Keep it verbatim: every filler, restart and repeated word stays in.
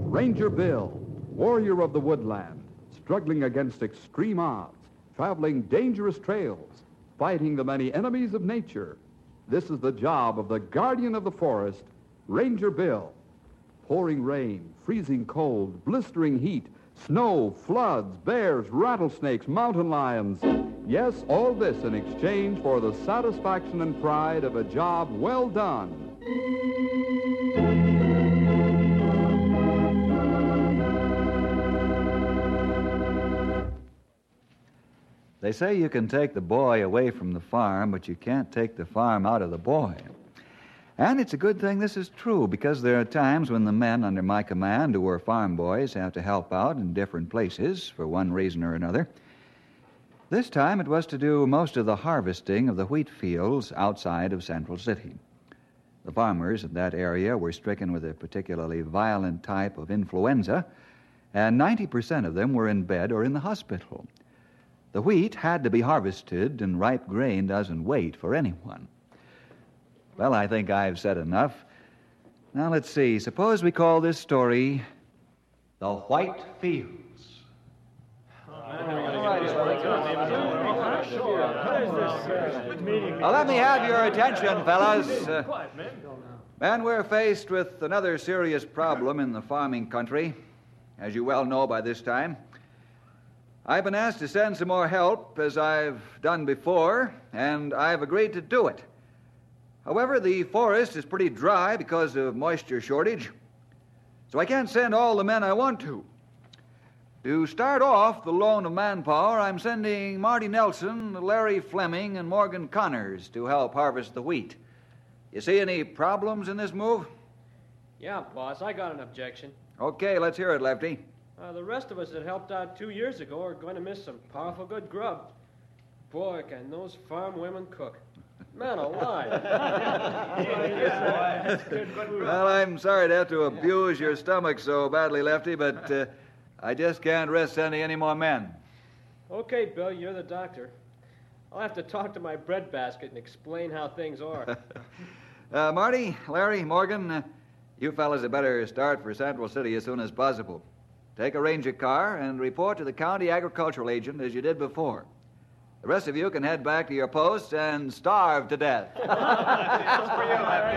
Ranger Bill, warrior of the woodland, struggling against extreme odds, traveling dangerous trails, fighting the many enemies of nature. This is the job of the guardian of the forest, Ranger Bill. Pouring rain, freezing cold, blistering heat, snow, floods, bears, rattlesnakes, mountain lions. Yes, all this in exchange for the satisfaction and pride of a job well done. They say you can take the boy away from the farm, but you can't take the farm out of the boy. And it's a good thing this is true, because there are times when the men under my command, who are farm boys, have to help out in different places for one reason or another. This time it was to do most of the harvesting of the wheat fields outside of Central City. The farmers in that area were stricken with a particularly violent type of influenza, and ninety percent of them were in bed or in the hospital. The wheat had to be harvested, and ripe grain doesn't wait for anyone. Well, I think I've said enough. Now, let's see. Suppose we call this story The White Fields. Now, let me have your attention, fellas. Uh, man, we're faced with another serious problem in the farming country, as you well know by this time. I've been asked to send some more help, as I've done before, and I've agreed to do it. However, the forest is pretty dry because of moisture shortage, so I can't send all the men I want to. To start off the loan of manpower, I'm sending Marty Nelson, Larry Fleming, and Morgan Connors to help harvest the wheat. You see any problems in this move? Yeah, boss, I got an objection. Okay, let's hear it, Lefty. Uh, the rest of us that helped out two years ago are going to miss some powerful good grub. Boy, can those farm women cook. Man alive. Well, I'm sorry to have to abuse your stomach so badly, Lefty, but uh, I just can't risk sending any more men. Okay, Bill, you're the doctor. I'll have to talk to my breadbasket and explain how things are. uh, Marty, Larry, Morgan, uh, you fellas had better start for Central City as soon as possible. Take a ranger car and report to the county agricultural agent as you did before. The rest of you can head back to your posts and starve to death. That's for you, Lefty.